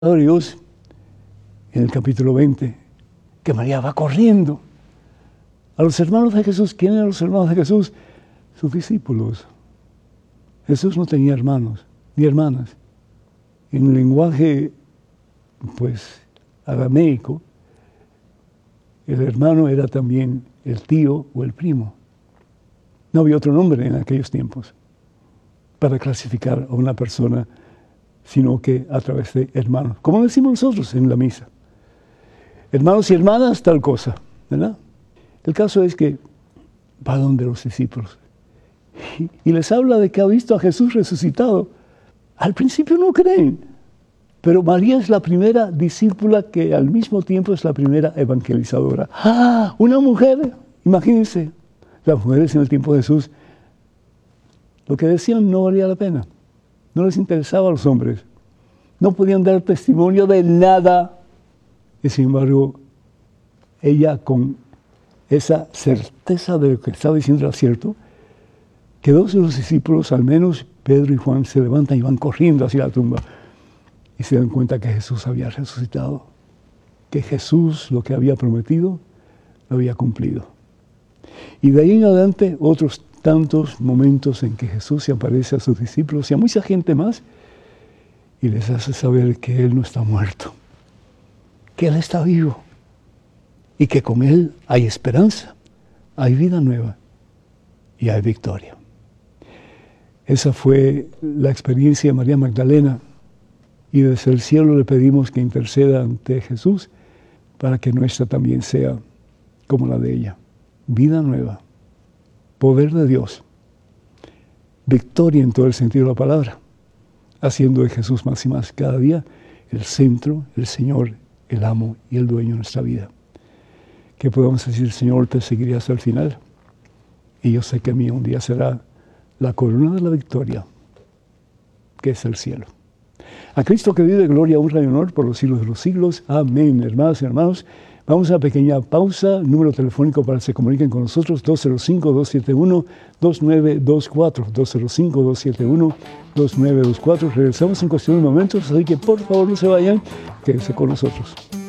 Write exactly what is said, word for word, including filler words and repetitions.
Dios, en el capítulo veinte, que María va corriendo a los hermanos de Jesús. ¿Quiénes eran los hermanos de Jesús? Sus discípulos. Jesús no tenía hermanos ni hermanas. En el lenguaje, pues, arameico, el hermano era también el tío o el primo. No había otro nombre en aquellos tiempos para clasificar a una persona, sino que a través de hermanos. Como decimos nosotros en la misa. Hermanos y hermanas, tal cosa, ¿verdad? El caso es que va donde los discípulos y, y les habla de que ha visto a Jesús resucitado. Al principio no creen, pero María es la primera discípula que al mismo tiempo es la primera evangelizadora. ¡Ah! Una mujer, imagínense, las mujeres en el tiempo de Jesús, lo que decían no valía la pena. No les interesaba a los hombres. No podían dar testimonio de nada. Y sin embargo, ella con esa certeza de lo que estaba diciendo era cierto, que dos de los discípulos, al menos Pedro y Juan, se levantan y van corriendo hacia la tumba. Y se dan cuenta que Jesús había resucitado. Que Jesús lo que había prometido, lo había cumplido. Y de ahí en adelante, otros tantos momentos en que Jesús se aparece a sus discípulos y a mucha gente más y les hace saber que Él no está muerto, que Él está vivo y que con Él hay esperanza, hay vida nueva y hay victoria. Esa fue la experiencia de María Magdalena y desde el cielo le pedimos que interceda ante Jesús para que nuestra también sea como la de ella. Vida nueva. Poder de Dios, victoria en todo el sentido de la palabra, haciendo de Jesús más y más cada día el centro, el Señor, el amo y el dueño de nuestra vida. Que podamos decir, Señor, te seguiré hasta el final, y yo sé que mío un día será la corona de la victoria, que es el cielo. A Cristo que vive, gloria, honra y honor por los siglos de los siglos. Amén. Hermanas y hermanos, vamos a una pequeña pausa. Número telefónico para que se comuniquen con nosotros, dos cero cinco, dos siete uno, dos nueve dos cuatro, dos cero cinco, dos siete uno, dos nueve dos cuatro. Regresamos en cuestión de momentos, así que por favor no se vayan, quédense con nosotros.